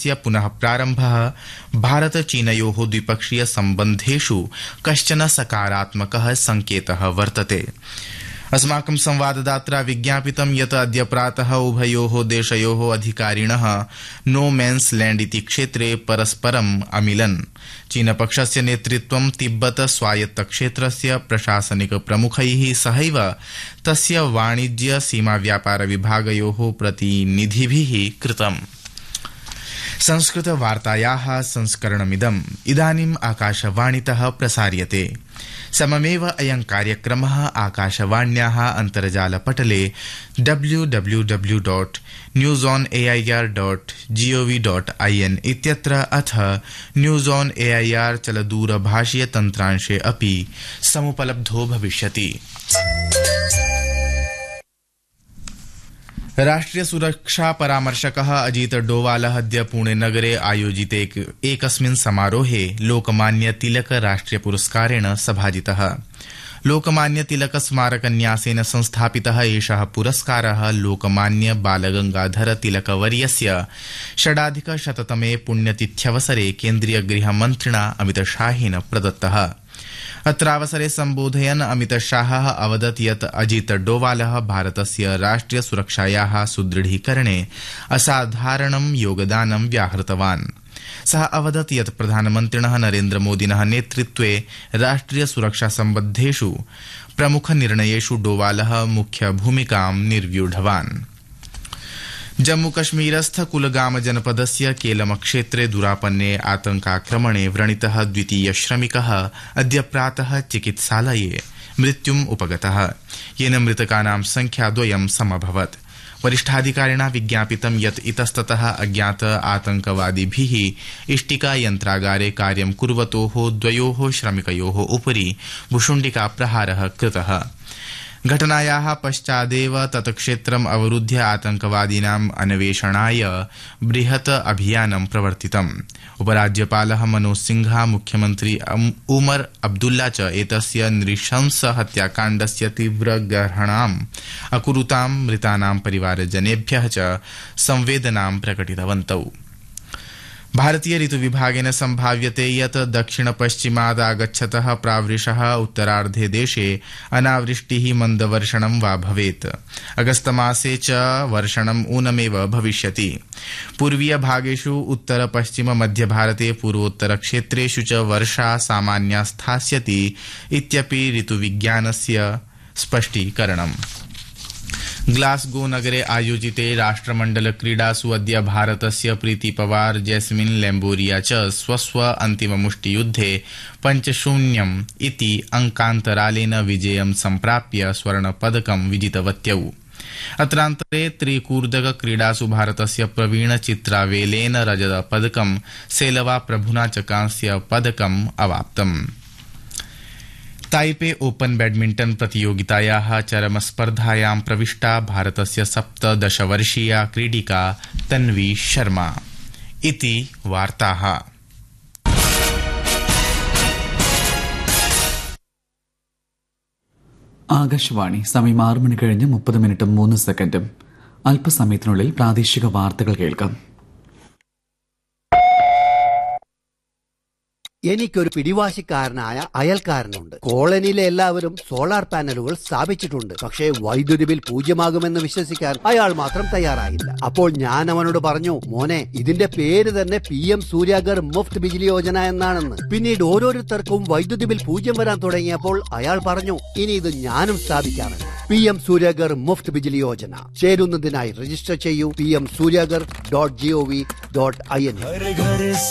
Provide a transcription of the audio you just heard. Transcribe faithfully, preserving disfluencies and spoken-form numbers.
सम्पर्कस्य पुनः प्रारम्भः भारत चीनयोः द्विपक्षीय सम्बन्धेषु कश्चन सकारात्मकः संकेतः वर्तते। अस्माकं संवाददात्रा विज्ञापितं यत् अद्य प्रातः उभयोः देशयोः अधिकारिणः नो मेन्स लैंड इति क्षेत्रे परस्परम् अमिलन्। चीनपक्षस्य नेतृत्वं तिब्बत स्वायत्त क्षेत्रस्य प्रशासनिक प्रमुखैः सहैव तस्य वाणिज्य सीमा व्यापार विभागयोः प्रतिनिधिभिः कृतम्। संस्कृत वार्तायाः संस्करणमिदम् इदानीम् आकाशवाणीतः प्रसार्यते। सममेव अयं कार्यक्रमः आकाशवाण्याः अन्तर्जालपटले W W W dot news on A I R dot gov dot I N इत्यत्र अथ news on A I R चलदूरभाषीय तन्त्रांशे अपि समुपलब्धो भविष्यति। राष्ट्रिय सुरक्षा परामर्शकः अजीत डोवालः अद्य पुणे नगरे आयोजिते एकस्मिन् समारोहे लोकमान्य तिलक राष्ट्रिय पुरस्कारेण सभाजितः। लोकमान्य तिलक स्मारक न्यासेन संस्थापितः एषः पुरस्कारः लोकमान्य बालगंगाधर तिलक वर्यस्य षडाधिकशततमे पुण्यतिथ्यवसरे केन्द्रीय गृहमन्त्रिणा अमितशाहेन प्रदत्तः। अत्रावसरे सम्बोधयन् अमितशाहः अवदत् यत् अजीत डोवालः भारतस्य राष्ट्रिय सुरक्षायाः सुदृढीकरणे असाधारणं योगदानं व्याहृतवान्। सः अवदत् यत् प्रधानमन्त्रिणः नरेन्द्रमोदिनः नेतृत्वे राष्ट्रिय सुरक्षा सम्बद्धेषु प्रमुखनिर्णयेषु डोवालः मुख्यभूमिकां निर्व्यूढवान्। जम्मूकश्मीरस्थ कुलगाम जनपदस्य केलम क्षेत्रे दुरापन्ने आतंकाक्रमणे व्रणितः द्वितीय श्रमिकः अद्य प्रातः चिकित्सालये मृत्युम् उपगतः, येन मृतकानां संख्या द्वयं समभवत्। वरिष्ठाधिकारिणा विज्ञापितं यत् इतस्ततः अज्ञात आतंकवादिभिः इष्टिका यन्त्रागारे कार्यं कुर्वतोः द्वयोः श्रमिकयोः उपरि भुशुण्डिका प्रहारः कृतः। घटनायाः पश्चादेव तत्क्षेत्रम् अवरुध्य आतंकवादिनाम् अन्वेषणाय बृहत् अभियानं प्रवर्तितम्। उपराज्यपालः मनोज सिंह, मुख्यमन्त्री उमर अब्दुल्ला च एतस्य नृशंस हत्याकाण्डस्य तीव्र गर्हणाम् अकुरुताम् मृतानां परिवारजनेभ्यः च संवेदनां प्रकटितवन्तौ। भारतीय ऋतु विभागेन संभाव्यते यत् दक्षिण पश्चिमादागच्छतः प्रावृषः उत्तरार्धे देशे अनावृष्टिः मन्दवर्षणं वा भवेत्। अगस्तमासे च वर्षणम् ऊनमेव भविष्यति। पूर्वीय भागेषु उत्तर पश्चिम मध्य भारते पूर्वोत्तर क्षेत्रेषु च वर्षा सामान्या स्थास्यति इत्यपि ऋतुविज्ञानस्य स्पष्टीकरणम्। ग्लासगो नगरे आयोजिते राष्ट्रमण्डल क्रीडासु अद्य भारतस्य प्रीति पवार, जैस्मिन लैम्बोरिया च स्वस्व अन्तिममुष्टियुद्धे पञ्चशून्यम् इति अंकान्तरालेन विजयं सम्प्राप्य स्वर्णपदकं विजितवत्यौ। अत्रान्तरे त्रिकूर्दक क्रीडासु भारतस्य प्रवीण चित्रावेलेन रजतपदकं, सेलवा प्रभुना च कांस्य पदकम् अवाप्तम्। ताइपे ओपन बैडमिंटन प्रतियोगितायाः चरमस्पर्धायां प्रविष्टा भारतस्य सप्तदशवर्षीया क्रीडिका तन्वी शर्मा। इति वार्ताः। ആകാശവാണി സമയം ആറ് മണി കഴിഞ്ഞ് മുപ്പത് മിനിറ്റും മൂന്ന് സെക്കൻഡും. അല്പസമയത്തിനുള്ളിൽ പ്രാദേശിക വാർത്തകൾ കേൾക്കാം. എനിക്കൊരു പിടിവാശിക്കാരനായ അയൽക്കാരനുണ്ട്. കോളനിയിലെ എല്ലാവരും സോളാർ പാനലുകൾ സ്ഥാപിച്ചിട്ടുണ്ട്. പക്ഷേ വൈദ്യുതി ബിൽ പൂജ്യമാകുമെന്ന് വിശ്വസിക്കാൻ അയാൾ മാത്രം തയ്യാറായില്ല. അപ്പോൾ ഞാൻ അവനോട് പറഞ്ഞു, മോനെ, ഇതിന്റെ പേര് തന്നെ പി എം സൂര്യാഗർ മുഫ്ത് ബിജ്ലി യോജന എന്നാണെന്ന്. പിന്നീട് ഓരോരുത്തർക്കും വൈദ്യുതി ബിൽ പൂജ്യം വരാൻ തുടങ്ങിയപ്പോൾ അയാൾ പറഞ്ഞു, ഇനി ഇത് ഞാനും സ്ഥാപിക്കാമെന്ന്. P M Suryaghar Muft Bijli Yojana ചേരുന്നതിനായി register ചെയ്യൂ P M Suryaghar dot G O V dot I N.